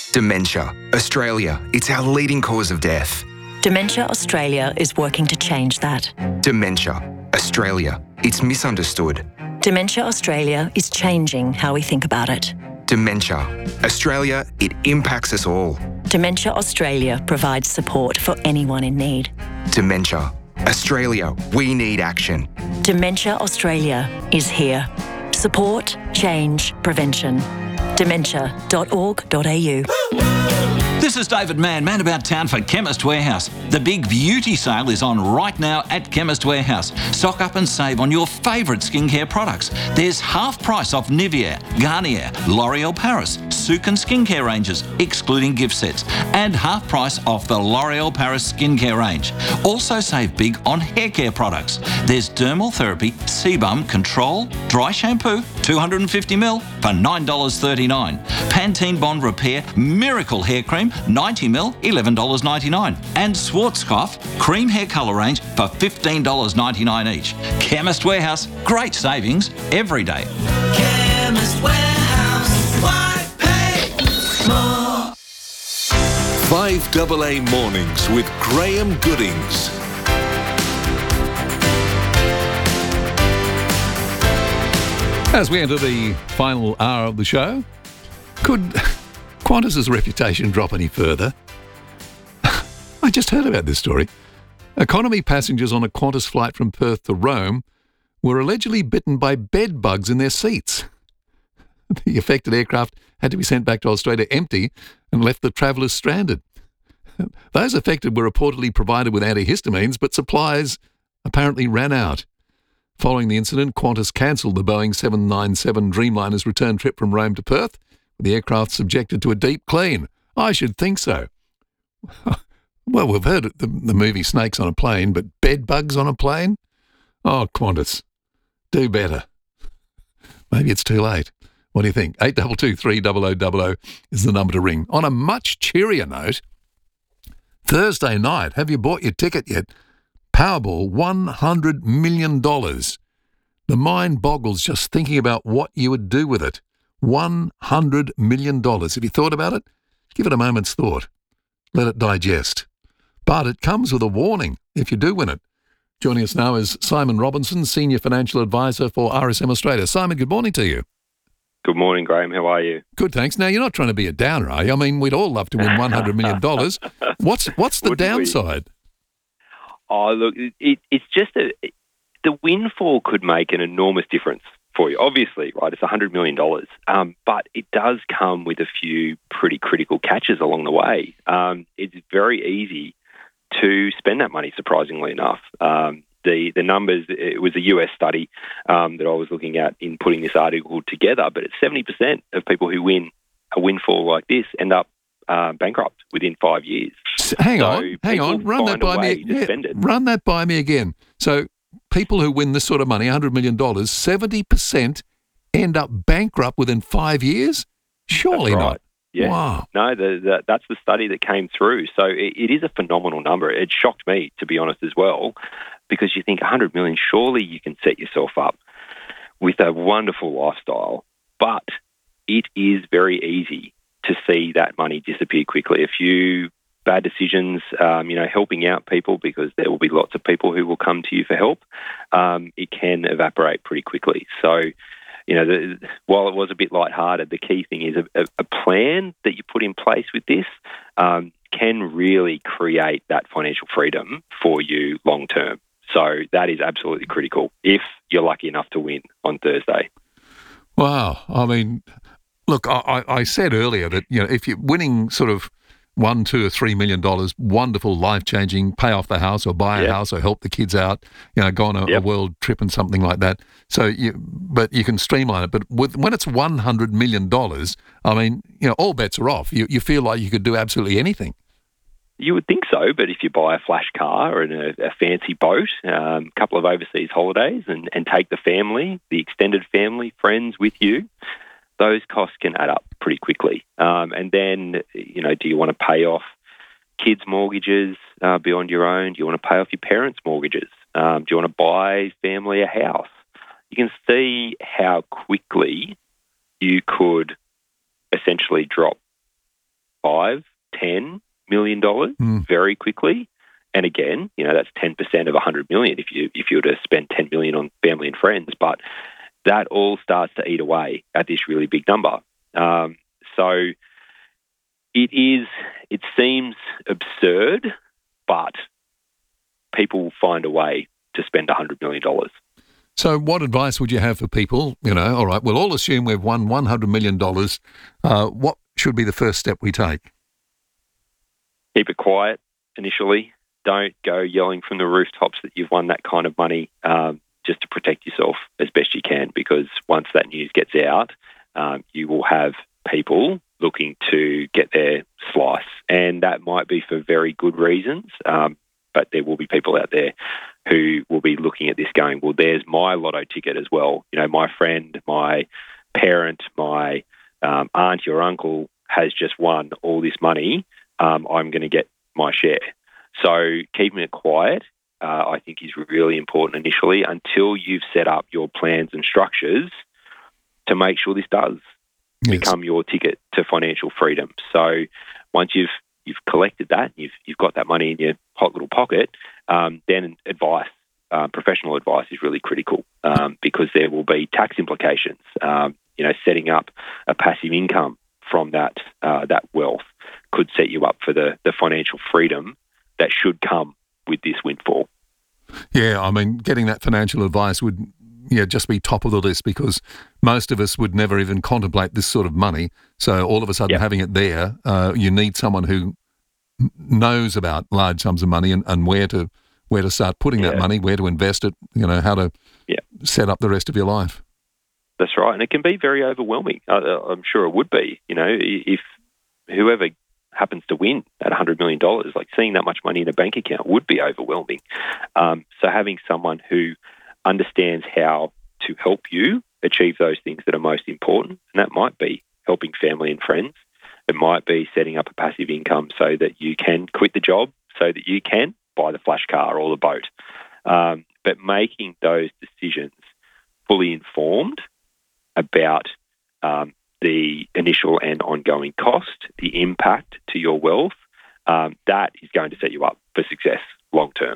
Dementia. Australia, it's our leading cause of death. Dementia Australia is working to change that. Dementia. Australia, it's misunderstood. Dementia Australia is changing how we think about it. Dementia. Australia, it impacts us all. Dementia Australia provides support for anyone in need. Dementia. Australia, we need action. Dementia Australia is here. Support, change, prevention. dementia dot org dot a u. This is David Mann, man about town for Chemist Warehouse. The big beauty sale is on right now at Chemist Warehouse. Stock up and save on your favourite skincare products. There's half price off Nivea, Garnier, L'Oreal Paris, Sukin skincare ranges, excluding gift sets, and half price off the L'Oreal Paris skincare range. Also save big on hair care products. There's Dermal Therapy, Sebum, Control, Dry Shampoo, two hundred fifty milliliters for nine dollars thirty-nine. Pantene Bond Repair, Miracle Hair Cream, ninety milliliters, eleven dollars ninety-nine. And Schwarzkopf Cream Hair Colour Range for fifteen dollars ninety-nine each. Chemist Warehouse, great savings every day. Chemist Warehouse, why pay more? five double A Mornings with Graham Goodings. As we enter the final hour of the show, could Qantas's reputation drop any further? I just heard about this story. Economy passengers on a Qantas flight from Perth to Rome were allegedly bitten by bed bugs in their seats. The affected aircraft had to be sent back to Australia empty and left the travellers stranded. Those affected were reportedly provided with antihistamines, but supplies apparently ran out. Following the incident, Qantas cancelled the Boeing seven ninety-seven Dreamliner's return trip from Rome to Perth, with the aircraft subjected to a deep clean. I should think so. Well, we've heard the, the movie Snakes on a Plane, but bed bugs on a plane? Oh, Qantas, do better. Maybe it's too late. What do you think? eight two two three zero zero zero zero is the number to ring. On a much cheerier note, Thursday night, have you bought your ticket yet? Powerball, one hundred million dollars. The mind boggles just thinking about what you would do with it. one hundred million dollars. Have you thought about it? Give it a moment's thought. Let it digest. But it comes with a warning if you do win it. Joining us now is Simon Robinson, Senior Financial Advisor for R S M Australia. Simon, good morning to you. Good morning, Graham. How are you? Good, thanks. Now, you're not trying to be a downer, are you? I mean, we'd all love to win one hundred million dollars. What's what's the Wouldn't we? downside? Oh, look, it, it's just a, the windfall could make an enormous difference for you. Obviously, right, it's one hundred million dollars, um, but it does come with a few pretty critical catches along the way. Um, it's very easy to spend that money, surprisingly enough. Um, the, the numbers, it was a U S study um, that I was looking at in putting this article together, but it's seventy percent of people who win a windfall like this end up uh, bankrupt within five years. Hang So on, hang people on. Run that find a by me. way to yeah, spend it. Run that by me again. So people who win this sort of money, one hundred million dollars, seventy percent end up bankrupt within five years? Surely That's right. not. Yeah. Wow. No, the, the, that's the study that came through. So it, it is a phenomenal number. It shocked me, to be honest, as well, because you think one hundred million, surely you can set yourself up with a wonderful lifestyle, but it is very easy to see that money disappear quickly. A few bad decisions, um, you know, helping out people, because there will be lots of people who will come to you for help, um, it can evaporate pretty quickly. So, you know, the, while it was a bit lighthearted, the key thing is a, a plan that you put in place with this um, can really create that financial freedom for you long term. So that is absolutely critical if you're lucky enough to win on Thursday. Wow. I mean, look, I, I said earlier that, you know, if you're winning sort of one, two, or three million dollars, wonderful, life-changing, pay off the house or buy a Yep. house or help the kids out, you know, go on a, a Yep. world trip and something like that. So, you, but you can streamline it. But with, when it's one hundred million dollars, I mean, you know, all bets are off. You, you feel like you could do absolutely anything. You would think so, but if you buy a flash car and a, a fancy boat, a um, couple of overseas holidays, and, and take the family, the extended family, friends with you, those costs can add up pretty quickly. Um, and then, you know, do you want to pay off kids' mortgages uh, beyond your own? Do you want to pay off your parents' mortgages? Um, do you want to buy family a house? You can see how quickly you could essentially drop five, ten million dollars Mm. very quickly. And again, you know, that's ten percent of one hundred million if you if you were to spend ten million on family and friends. But that all starts to eat away at this really big number. Um, so it is. It seems absurd, but people find a way to spend one hundred million dollars. So what advice would you have for people? You know, all right, we'll all assume we've won one hundred million dollars. Uh, what should be the first step we take? Keep it quiet initially. Don't go yelling from the rooftops that you've won that kind of money, um, just to protect yourself as best you can, because once that news gets out, um, you will have people looking to get their slice. And that might be for very good reasons, um, but there will be people out there who will be looking at this going, well, there's my lotto ticket as well. You know, my friend, my parent, my um, auntie or uncle has just won all this money. Um, I'm going to get my share. So keeping it quiet, uh, I think, is really important initially until you've set up your plans and structures to make sure this does yes. become your ticket to financial freedom. So once you've you've collected that, you've you've got that money in your hot little pocket, um, then advice, uh, professional advice is really critical, um, because there will be tax implications. Um, you know, setting up a passive income from that uh, that wealth could set you up for the the financial freedom that should come with this windfall. Yeah, I mean, getting that financial advice would yeah just be top of the list, because most of us would never even contemplate this sort of money. So all of a sudden Yep. having it there, uh, you need someone who n- knows about large sums of money and, and where to where to start putting that Yeah. money, where to invest it, you know, how to Yeah. set up the rest of your life. That's right, and it can be very overwhelming. Uh, I'm sure it would be. You know, i- if whoever happens to win at one hundred million dollars, like seeing that much money in a bank account would be overwhelming. Um, so having someone who understands how to help you achieve those things that are most important, and that might be helping family and friends. It might be setting up a passive income so that you can quit the job, so that you can buy the flash car or the boat. Um, but making those decisions fully informed about um, the initial and ongoing cost, the impact to your wealth, um, that is going to set you up for success long term.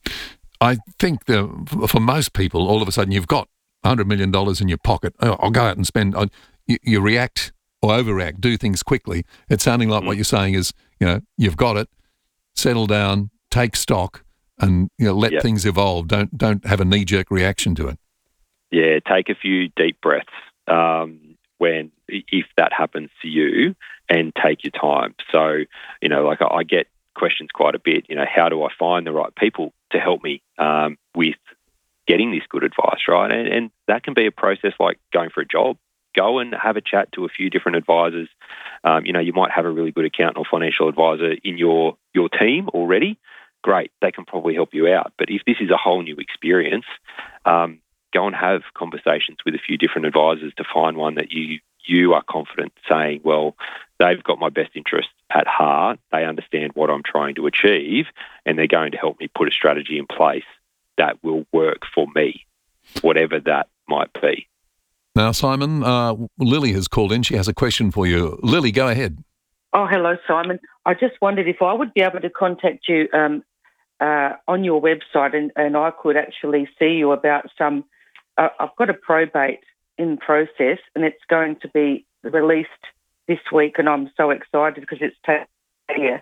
I think the, for most people, all of a sudden you've got one hundred million dollars in your pocket. Oh, I'll go out and spend. I, you, you react or overreact, do things quickly. It's sounding like mm. what you're saying is, you know, you've got it, settle down, take stock, and you know, let Yep. things evolve. Don't don't have a knee jerk reaction to it. Yeah, take a few deep breaths um, when if that happens to you, and take your time. So, you know, like I, I get questions quite a bit. You know, how do I find the right people to help me um, with getting this good advice, right? And, and that can be a process like going for a job. Go and have a chat to a few different advisors. Um, you know, you might have a really good accountant or financial advisor in your your team already. Great, they can probably help you out. But if this is a whole new experience, um, go and have conversations with a few different advisors to find one that you you are confident saying, well, they've got my best interest at heart, they understand what I'm trying to achieve, and they're going to help me put a strategy in place that will work for me, whatever that might be. Now, Simon, uh, Lily has called in. She has a question for you. Lily, go ahead. Oh, hello, Simon. I just wondered if I would be able to contact you um, uh, on your website and, and I could actually see you about some... Uh, I've got a probate in process and it's going to be released this week, and I'm so excited because it's taken a year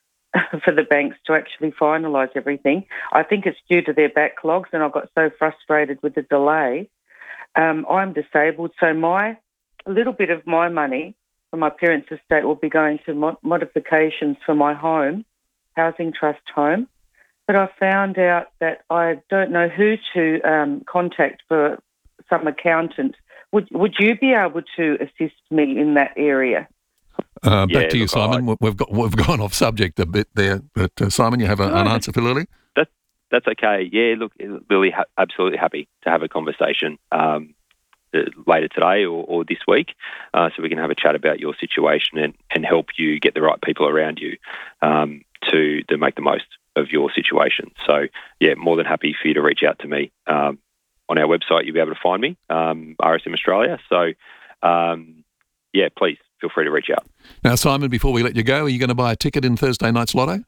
for the banks to actually finalise everything. I think it's due to their backlogs, and I got so frustrated with the delay. Um, I'm disabled, so my a little bit of my money from my parents' estate will be going to mod- modifications for my home, housing trust home. But I found out that I don't know who to um, contact for some accountant. Would would you be able to assist me in that area? Uh, back Yeah, to you, look, Simon. I- We've got we've gone off subject a bit there, but uh, Simon, you have a, an answer for Lily? That, that's okay. Yeah, look, Lily, ha- absolutely happy to have a conversation um, uh, later today or, or this week, uh, so we can have a chat about your situation and, and help you get the right people around you um, to, to make the most of your situation. So, yeah, more than happy for you to reach out to me. Um, on our website, you'll be able to find me, um, R S M Australia. So, um, yeah, please feel free to reach out. Now, Simon, before we let you go, are you going to buy a ticket in Thursday night's Lotto?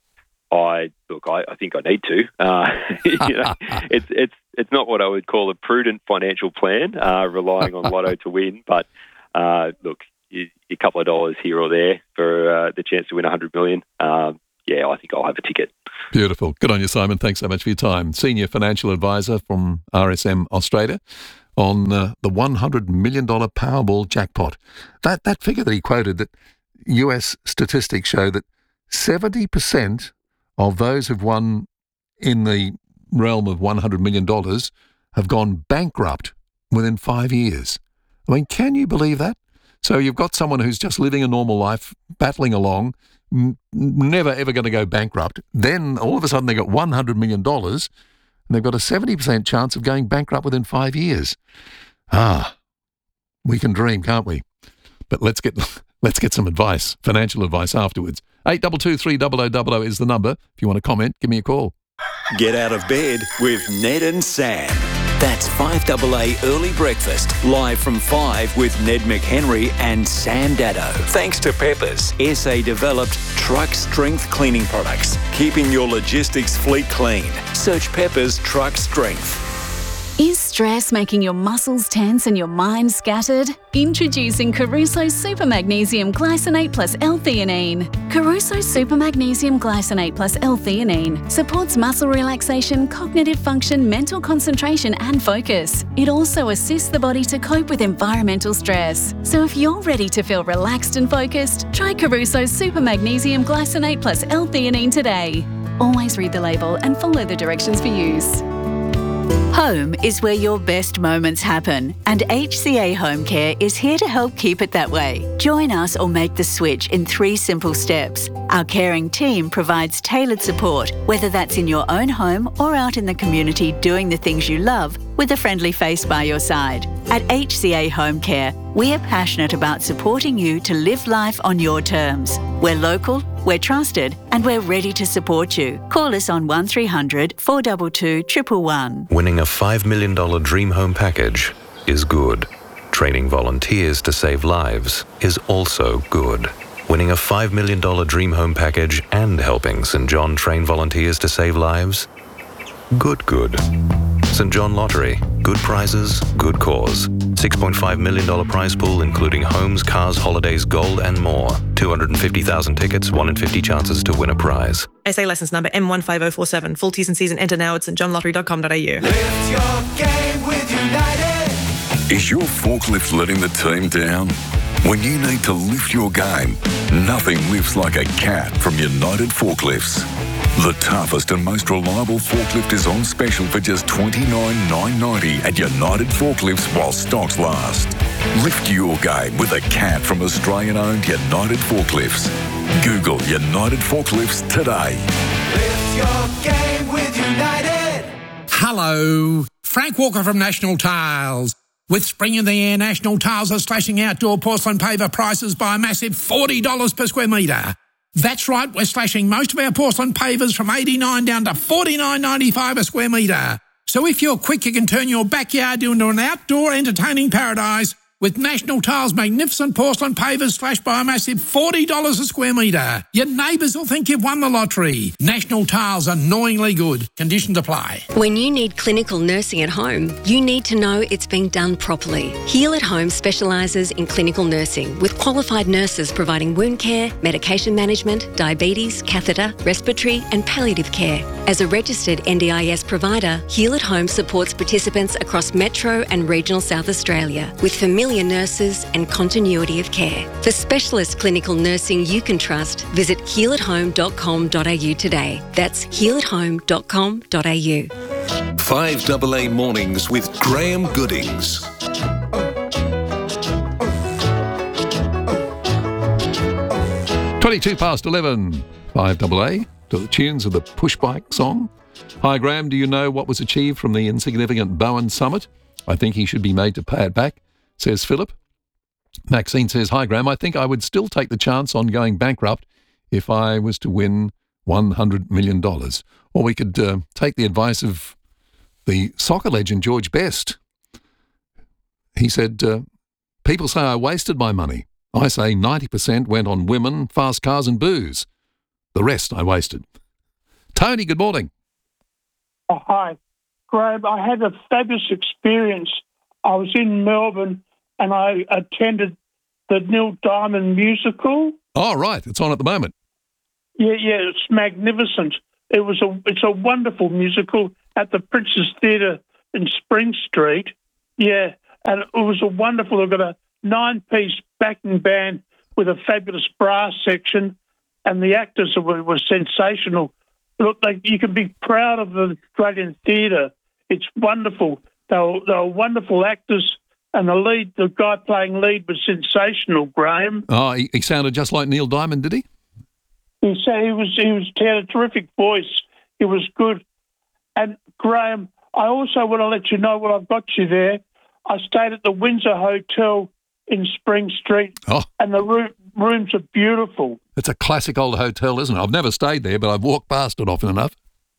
I look, I, I think I need to. Uh, you know, it's it's it's not what I would call a prudent financial plan, uh, relying on Lotto to win. But uh, look, you, a couple of dollars here or there for uh, the chance to win one hundred million. Um, yeah, I think I'll have a ticket. Beautiful. Good on you, Simon. Thanks so much for your time. Senior Financial Advisor from R S M Australia on uh, the one hundred million dollars Powerball jackpot. That that figure that he quoted, that U S statistics show that seventy percent of those who've won in the realm of one hundred million dollars have gone bankrupt within five years. I mean, can you believe that? So you've got someone who's just living a normal life, battling along, n- never ever going to go bankrupt. Then all of a sudden they got one hundred million dollars and they've got a seventy percent chance of going bankrupt within five years. Ah, we can dream, can't we? But let's get let's get some advice, financial advice afterwards. eight two two three zero zero zero zero is the number. If you want to comment, give me a call. Get out of bed with Ned and Sam. That's five A A Early Breakfast, live from five with Ned McHenry and Sam Daddo. Thanks to Peppers, S A-developed truck strength cleaning products, keeping your logistics fleet clean. Search Peppers Truck Strength. Is stress making your muscles tense and your mind scattered? Introducing Caruso Super Magnesium Glycinate plus L-theanine. Caruso Super Magnesium Glycinate plus L-theanine supports muscle relaxation, cognitive function, mental concentration and focus. It also assists the body to cope with environmental stress. So if you're ready to feel relaxed and focused, try Caruso Super Magnesium Glycinate plus L-theanine today. Always read the label and follow the directions for use. Home is where your best moments happen, and H C A Home Care is here to help keep it that way. Join us or make the switch in three simple steps. Our caring team provides tailored support, whether that's in your own home or out in the community doing the things you love, with a friendly face by your side. At H C A Home Care, we are passionate about supporting you to live life on your terms. We're local, we're trusted, and we're ready to support you. Call us on one three hundred, four two two, one one one. Winning a five million dollars Dream Home package is good. Training volunteers to save lives is also good. Winning a five million dollars Dream Home package and helping St John train volunteers to save lives? Good, good. St John Lottery. Good prizes, good cause. six point five million dollars prize pool including homes, cars, holidays, gold and more. two hundred fifty thousand tickets, one in fifty chances to win a prize. S A licence number M one five zero four seven. Full T's and C's and enter now at st john lottery dot com dot a u. Lift your game with United. Is your forklift letting the team down? When you need to lift your game, nothing lifts like a cat from United Forklifts. The toughest and most reliable forklift is on special for just twenty-nine thousand nine hundred ninety at United Forklifts while stocks last. Lift your game with a cat from Australian-owned United Forklifts. Google United Forklifts today. Lift your game with United. Hello, Frank Walker from National Tiles. With spring in the air, National Tiles are slashing outdoor porcelain paver prices by a massive forty dollars per square metre. That's right, we're slashing most of our porcelain pavers from eighty-nine dollars down to forty-nine ninety-five a square metre. So if you're quick, you can turn your backyard into an outdoor entertaining paradise with National Tiles' magnificent porcelain pavers slashed by a massive forty dollars a square metre. Your neighbours will think you've won the lottery. National Tiles, annoyingly good. Conditions apply. When you need clinical nursing at home, you need to know it's being done properly. Heal at Home specialises in clinical nursing with qualified nurses providing wound care, medication management, diabetes, catheter, respiratory and palliative care. As a registered N D I S provider, Heal at Home supports participants across Metro and regional South Australia with familiar nurses and continuity of care. For specialist clinical nursing you can trust, visit heal at home dot com dot a u today. That's heal at home dot com dot a u. five A A Mornings with Graham Goodings. twenty-two past eleven, five A A, to the tunes of the Push Bike song. Hi Graham, do you know what was achieved from the insignificant Bowen Summit? I think he should be made to pay it back, says Philip. Maxine says, hi Graham, I think I would still take the chance on going bankrupt if I was to win one hundred million dollars. Or we could uh, take the advice of the soccer legend George Best. He said, uh, people say I wasted my money. I say ninety percent went on women, fast cars and booze. The rest I wasted. Tony, good morning. Oh, hi. Graham, I had a fabulous experience. I was in Melbourne and I attended the Neil Diamond musical. Oh, right. It's on at the moment. Yeah, yeah, it's magnificent. It was a, it's a wonderful musical at the Princess Theatre in Spring Street. Yeah, and it was a wonderful, they've got a nine-piece backing band with a fabulous brass section, and the actors were, were sensational. Look, they, you can be proud of the Australian theatre. It's wonderful. They were, they were wonderful actors, and the lead, the guy playing lead was sensational, Graham. Oh, he, he sounded just like Neil Diamond, did he? He said he was he was he had a terrific voice. He was good. And Graham, I also want to let you know while I've got you there, I stayed at the Windsor Hotel in Spring Street, oh. and the room, rooms are beautiful. It's a classic old hotel, isn't it? I've never stayed there, but I've walked past it often enough.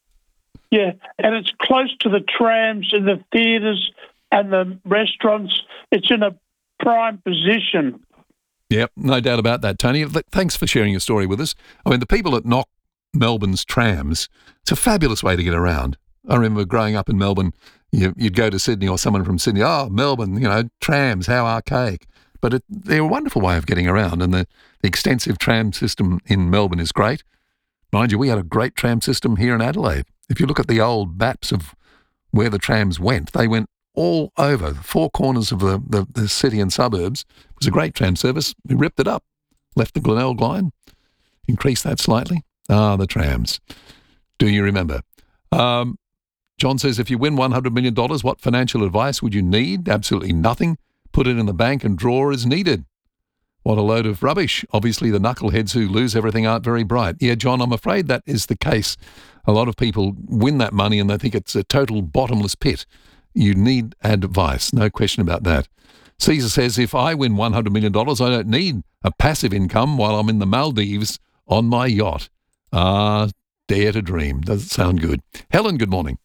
Yeah, and it's close to the trams and the theatres and the restaurants. It's in a prime position. Yep, no doubt about that, Tony. Thanks for sharing your story with us. I mean, the people that knock Melbourne's trams, it's a fabulous way to get around. I remember growing up in Melbourne, you, you'd go to Sydney or someone from Sydney, oh, Melbourne, you know, trams, how archaic. But it, they're a wonderful way of getting around, and the, the extensive tram system in Melbourne is great. Mind you, we had a great tram system here in Adelaide. If you look at the old maps of where the trams went, they went all over the four corners of the, the, the city and suburbs. It was a great tram service. We ripped it up, left the Glenelg line, increased that slightly. Ah, the trams. Do you remember? Um, John says, if you win one hundred million dollars, what financial advice would you need? Absolutely nothing. Put it in the bank and draw as needed. What a load of rubbish. Obviously, the knuckleheads who lose everything aren't very bright. Yeah, John, I'm afraid that is the case. A lot of people win that money and they think it's a total bottomless pit. You need advice, no question about that. Caesar says, if I win one hundred million dollars, I don't need a passive income while I'm in the Maldives on my yacht. Ah, dare to dream. Doesn't sound good. Helen, good morning.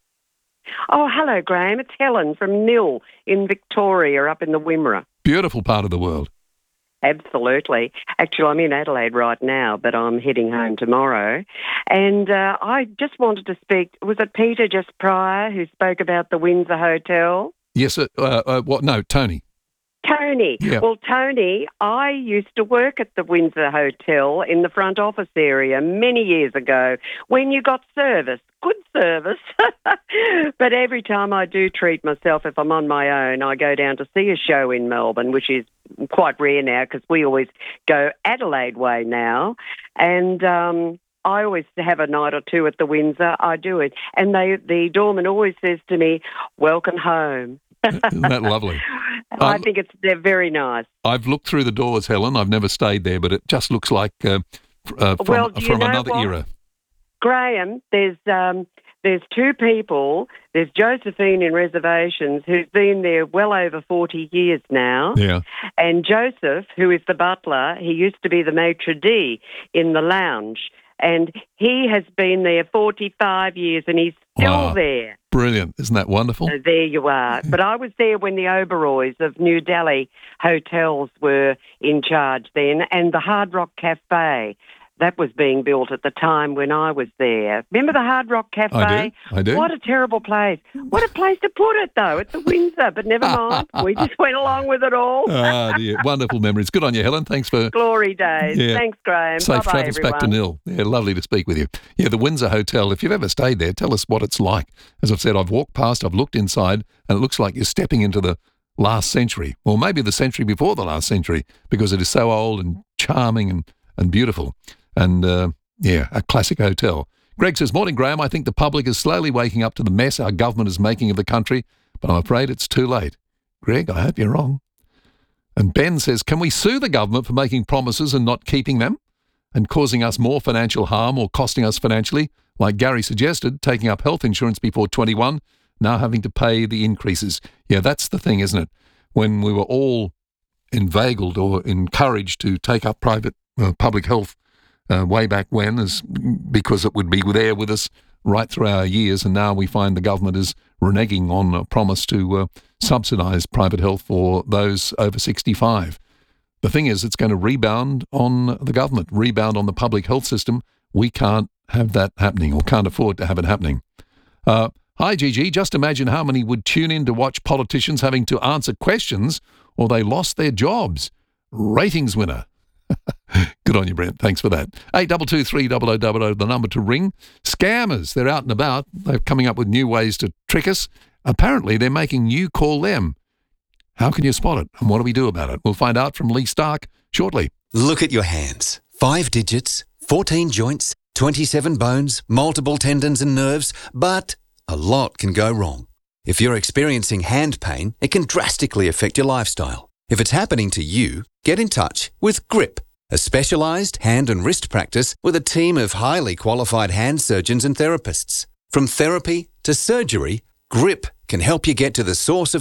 Oh, hello, Graham. It's Helen from Nil in Victoria up in the Wimmera. Beautiful part of the world. Absolutely. Actually, I'm in Adelaide right now, but I'm heading home tomorrow. And uh, I just wanted to speak, was it Peter just prior who spoke about the Windsor Hotel? Yes, uh, uh, what? No, Tony. Tony. Yeah. Well, Tony, I used to work at the Windsor Hotel in the front office area many years ago when you got service. Good service. But every time I do treat myself, if I'm on my own, I go down to see a show in Melbourne, which is quite rare now because we always go Adelaide way now. And um, I always have a night or two at the Windsor. I do it. And they, the doorman always says to me, welcome home. Isn't that lovely? I um, think it's they're very nice. I've looked through the doors, Helen. I've never stayed there, but it just looks like uh, uh, from, well, do you from know another what? era. Graham, there's um, there's two people. There's Josephine in reservations, who's been there well over forty years now. Yeah. And Joseph, who is the butler, he used to be the maitre d' in the lounge. And he has been there forty-five years and he's still Wow. there. Brilliant. Isn't that wonderful? So there you are. But I was there when the Oberoys of New Delhi hotels were in charge then, and the Hard Rock Cafe. That was being built at the time when I was there. Remember the Hard Rock Cafe? I do, I do. What a terrible place. What a place to put it, though. It's a Windsor, but never mind. We just went along with it all. Ah, dear. Wonderful memories. Good on you, Helen. Thanks for... Glory days. Yeah. Thanks, Graham. Safe Bye-bye, travels everyone. back to Nil. Yeah, lovely to speak with you. Yeah, the Windsor Hotel, if you've ever stayed there, tell us what it's like. As I've said, I've walked past, I've looked inside, and it looks like you're stepping into the last century, or maybe the century before the last century, because it is so old and charming and, and beautiful. And, uh, yeah, a classic hotel. Greg says, morning, Graham. I think the public is slowly waking up to the mess our government is making of the country, but I'm afraid it's too late. Greg, I hope you're wrong. And Ben says, can we sue the government for making promises and not keeping them and causing us more financial harm or costing us financially, like Gary suggested, taking up health insurance before twenty-one, now having to pay the increases? Yeah, that's the thing, isn't it? When we were all inveigled or encouraged to take up private uh, public health uh, way back when, as because it would be there with us right through our years, and now we find the government is reneging on a promise to uh, subsidise private health for those over sixty-five. The thing is, it's going to rebound on the government, rebound on the public health system. We can't have that happening or can't afford to have it happening. Uh, hi, Gigi. Just imagine how many would tune in to watch politicians having to answer questions or they lost their jobs. Ratings winner. Good on you, Brent. Thanks for that. eight two two three zero zero zero zero, the number to ring. Scammers, they're out and about. They're coming up with new ways to trick us. Apparently, they're making you call them. How can you spot it? And what do we do about it? We'll find out from Lee Stark shortly. Look at your hands. Five digits, fourteen joints, twenty-seven bones, multiple tendons and nerves, but a lot can go wrong. If you're experiencing hand pain, it can drastically affect your lifestyle. If it's happening to you, get in touch with Grip, a specialised hand and wrist practice with a team of highly qualified hand surgeons and therapists. From therapy to surgery, Grip can help you get to the source of